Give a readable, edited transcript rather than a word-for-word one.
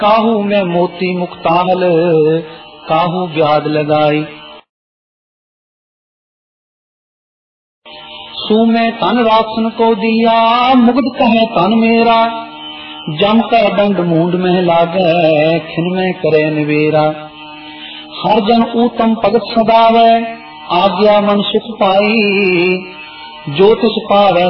काहू में मोती मुक्ताहल काहू ब्याद लगाई। सू में तन रासन को दिया मुग्ध कहे तन मेरा, जम का दंड मूंड में लागे खिन में करे निवेरा। हर जन ऊतम भगत सदावे आज्ञा मन सुख पाई, जो तिस पावे